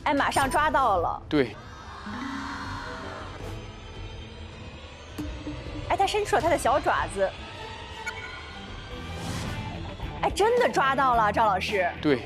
哎，马上抓到了。 对。 哎，它伸出了它的小爪子。哎，真的抓到了，赵老师。 对。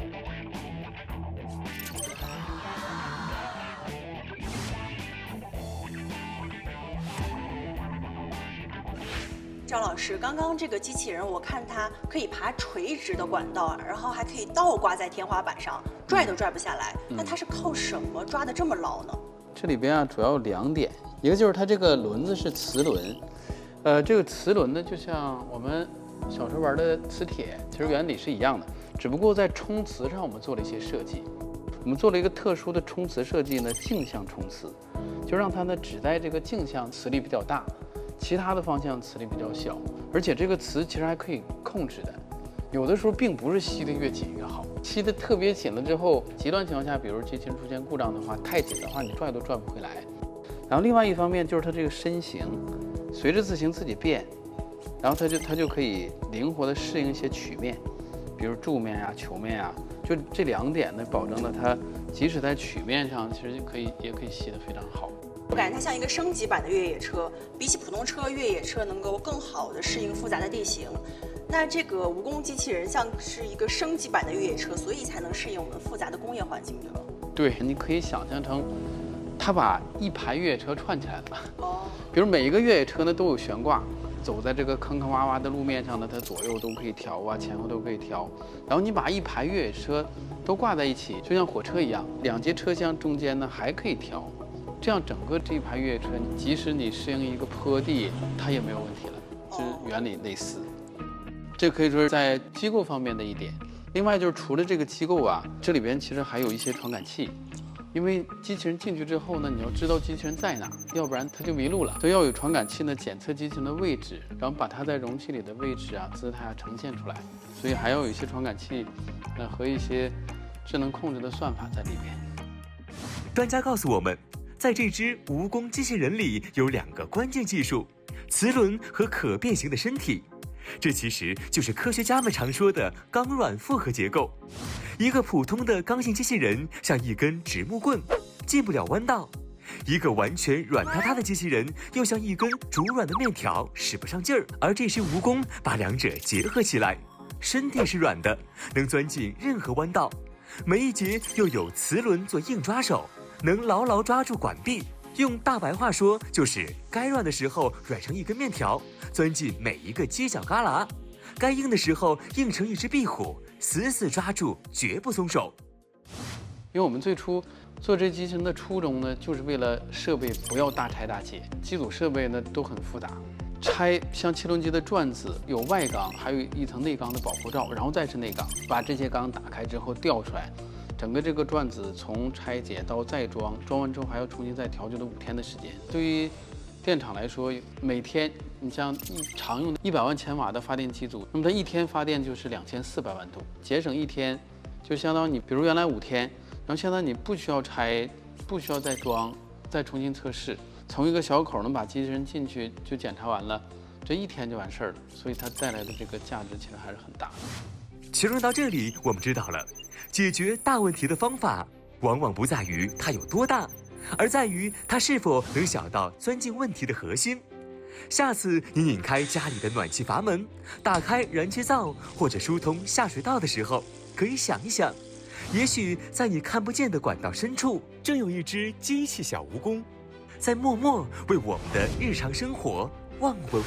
赵老师，刚刚这个机器人，我看它可以爬垂直的管道，然后还可以倒挂在天花板上，拽都拽不下来。那它是靠什么抓得这么牢呢？ 这里边啊，主要有2点，一个就是它这个轮子是磁轮，这个磁轮呢，就像我们小时候玩的磁铁，其实原理是一样的，只不过在冲磁上我们做了一些设计。我们做了一个特殊的冲磁设计呢，径向冲磁，就让它呢只在这个径向磁力比较大。其他的方向磁力比较小，而且这个磁其实还可以控制的，有的时候并不是吸得越紧越好，吸得特别紧了之后，极端情况下，比如机器人出现故障的话，太紧的话你拽都拽不回来。然后另外一方面就是它这个身形，随着自行自己变，然后它就可以灵活地适应一些曲面，比如柱面呀、球面呀，就这2点呢，保证了它即使在曲面上，其实也可以吸得非常好。 我感觉它像一个升级版的越野车，比起普通车，越野车能够更好地适应复杂的地形。那这个蜈蚣机器人像是一个升级版的越野车，所以才能适应我们复杂的工业环境，对吧？ 对，你可以想象成，它把一排越野车串起来了。 哦。 比如每一个越野车呢都有悬挂，走在这个坑坑洼洼的路面上呢，它左右都可以调啊，前后都可以调。然后你把一排越野车都挂在一起，就像火车一样，2节车厢中间呢还可以调。这样整个这一排越野车，即使你适应一个坡地，它也没有问题了，是原理类似。这可以说是在机构方面的一点。另外就是除了这个机构啊，这里边其实还有一些传感器，因为机器人进去之后呢，你要知道机器人在哪，要不然它就迷路了。所以要有传感器呢，检测机器人的位置，然后把它在容器里的位置啊、姿态啊呈现出来。所以还要有一些传感器，和一些智能控制的算法在里边。 专家告诉我们，在这只蜈蚣机器人里有2个关键技术：磁轮和可变形的身体。这其实就是科学家们常说的钢软复合结构。一个普通的刚性机器人像一根直木棍，进不了弯道；一个完全软塌塌的机器人又像一根煮软的面条，使不上劲儿。而这只蜈蚣把2者结合起来，身体是软的，能钻进任何弯道；每一节又有磁轮做硬抓手，能牢牢抓住管壁。用大白话说，就是该软的时候软成一根面条，钻进每一个犄角旮旯；该硬的时候硬成一只壁虎，死死抓住，绝不松手。 因为我们最初做这机器人的初衷呢，就是为了设备不要大拆大卸，机组设备呢都很复杂，拆像汽轮机的转子有外缸，还有一层内缸的保护罩，然后再是内缸，把这些缸打开之后吊出来。整个这个转子从拆解到再装，装完之后还要重新再调，就得5天的时间。对于电厂来说，每天你像常用的100万千瓦的发电机组，那么它1天发电就是2400万度，节省1天，就相当于你比如原来5天，然后现在你不需要拆，不需要再装，再重新测试，从一个小口能把机器人进去就检查完了，这1天就完事儿了。所以它带来的这个价值其实还是很大的。 其实到这里，我们知道了，解决大问题的方法，往往不在于它有多大，而在于它是否能想到钻进问题的核心。下次你拧开家里的暖气阀门，打开燃气灶或者疏通下水道的时候，可以想一想，也许在你看不见的管道深处，正有一只机器小蜈蚣，在默默为我们的日常生活望闻